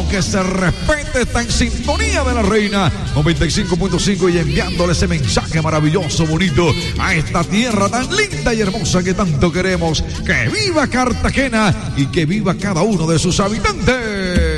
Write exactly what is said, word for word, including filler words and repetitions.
que se respete, está en sintonía de la reina noventa y cinco punto cinco y enviándole ese mensaje maravilloso, bonito a esta tierra tan linda y hermosa que tanto queremos. Que viva Cartagena y que viva cada uno de sus habitantes.